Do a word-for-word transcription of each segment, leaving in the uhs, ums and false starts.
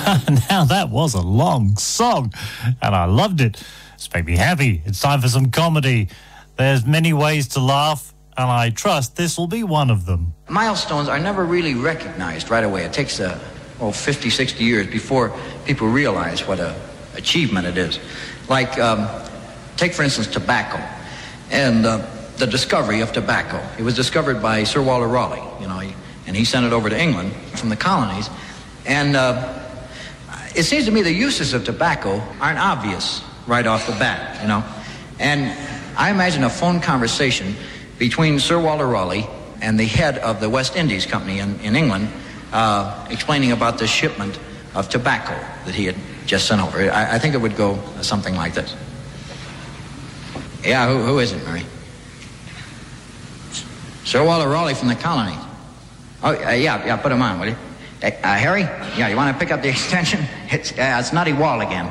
Now that was a long song, and I loved it. It's made me happy. It's time for some comedy. There's many ways to laugh, and I trust this will be one of them. Milestones are never really recognized right away. It takes, uh, oh, fifty, sixty years before people realize what a achievement it is. Like, um, take, for instance, tobacco, and uh, the discovery of tobacco. It was discovered by Sir Walter Raleigh, you know, he, and he sent it over to England from the colonies. And uh, it seems to me the uses of tobacco aren't obvious right off the bat, you know. And I imagine a phone conversation between Sir Walter Raleigh and the head of the West Indies Company in, in England, uh, explaining about the shipment of tobacco that he had just sent over. I, I think it would go something like this. Yeah, who, who is it, Mary? Sir Walter Raleigh from the colonies. Oh, uh, yeah, yeah, put him on, will you? Uh, uh, Harry? Yeah, you want to pick up the extension? It's, uh, it's Nutty Wall again.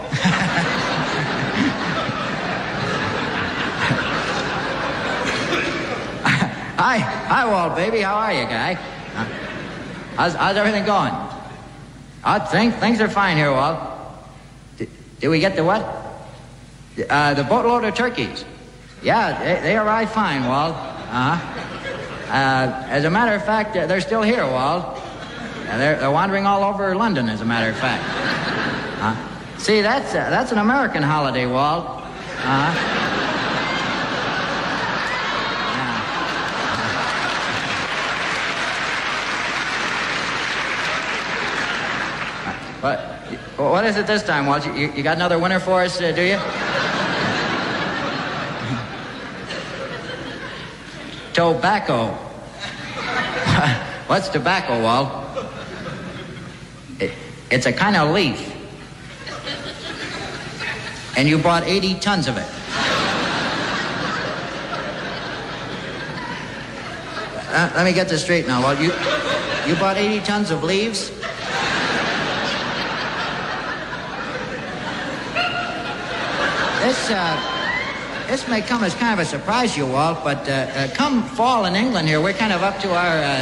Hi, hi, Walt, baby. How are you, guy? Uh, how's, how's everything going? Uh, think, things are fine here, Walt. Did, did we get the what? Uh, the boatload of turkeys. Yeah, they, they arrived fine, Walt. Uh-huh. Uh, as a matter of fact, they're still here, Walt. Uh, they're, they're wandering all over London, as a matter of fact. Uh, see, that's uh, that's an American holiday, Walt. Uh-huh. What, what is it this time, Walt? You, you got another winner for us, uh, do you? Tobacco. What's tobacco, Walt? It, it's a kind of leaf. And you bought eighty tons of it. Uh, let me get this straight now, Walt. You, you bought eighty tons of leaves? This, uh... This may come as kind of a surprise to you, Walt, but uh, uh, come fall in England here, we're kind of up to our... Uh...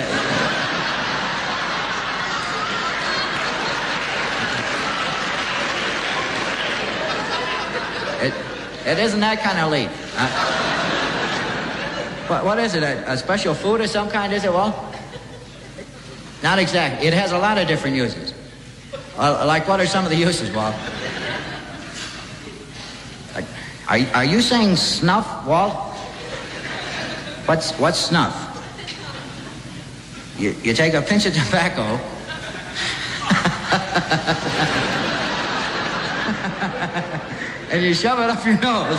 It, it isn't that kind of leaf. Uh, what, what is it, a, a special food of some kind, is it, Walt? Not exactly. It has a lot of different uses. Uh, like, what are some of the uses, Walt? Are, are you saying snuff, Walt? What's, what's snuff? You, you take a pinch of tobacco and you shove it up your nose.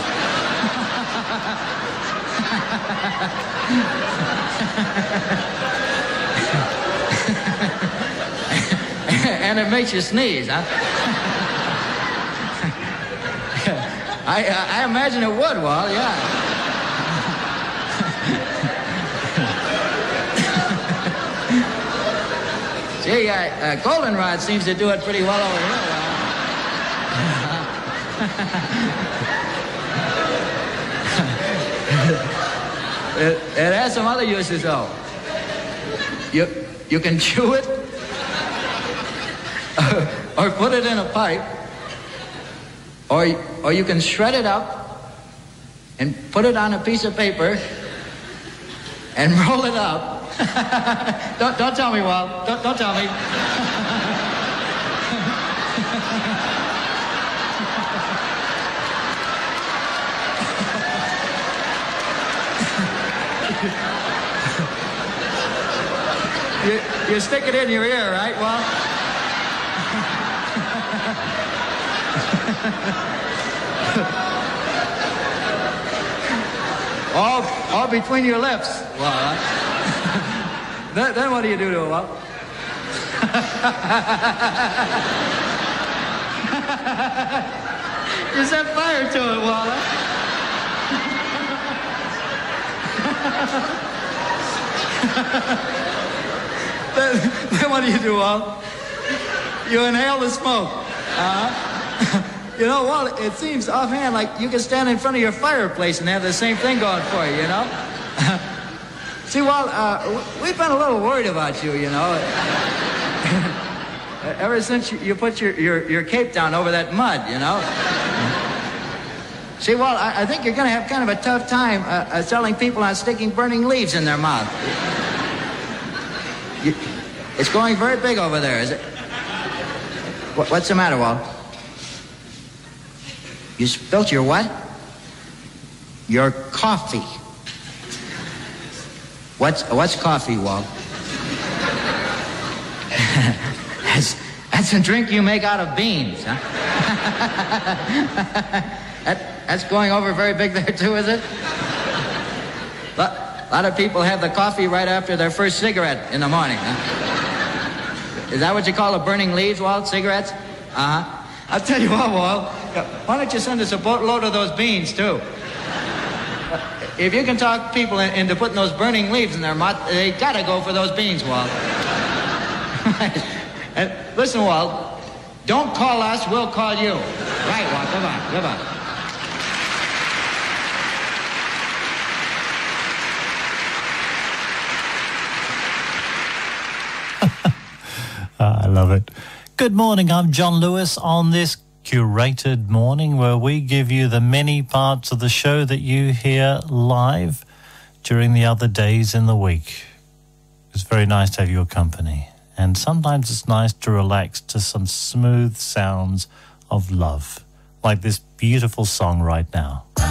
And it makes you sneeze, huh? I, uh, I imagine it would, Walt, yeah. Gee, uh, uh, Goldenrod seems to do it pretty well over here, Walt. it, it has some other uses, though. You, you can chew it, or put it in a pipe, Or, or you can shred it up and put it on a piece of paper and roll it up. don't, don't tell me, Walt. Don't, don't tell me. you, you stick it in your ear, right, Walt? all, all between your lips. Well, uh, then, then what do you do to it, Walt? You set fire to it, Walt. then, then what do you do, Walt? You inhale the smoke. Uh-huh. You know, Walt, it seems offhand like you can stand in front of your fireplace and have the same thing going for you, you know? See, Walt, uh, we've been a little worried about you, you know. ever since you, you put your, your, your cape down over that mud, you know. See, Walt, I, I think you're going to have kind of a tough time uh, uh, selling people on sticking burning leaves in their mouth. You, it's going very big over there, is it? What, what's the matter, Walt? You spilt your what? Your coffee. What's, what's coffee, Walt? that's, that's a drink you make out of beans, huh? that, that's going over very big there, too, is it? A lot of people have the coffee right after their first cigarette in the morning, huh? Is that what you call the burning leaves, Walt? Cigarettes? Uh-huh. I'll tell you what, Walt. Why don't you send us a boatload of those beans, too? If you can talk people into putting those burning leaves in their mouth, they gotta go for those beans, Walt. And listen, Walt, don't call us, we'll call you. Right, Walt, come on, come on. I love it. Good morning, I'm John Lewis on this curated morning where we give you the many parts of the show that you hear live during the other days in the week. It's very nice to have your company, and sometimes it's nice to relax to some smooth sounds of love, like this beautiful song right now.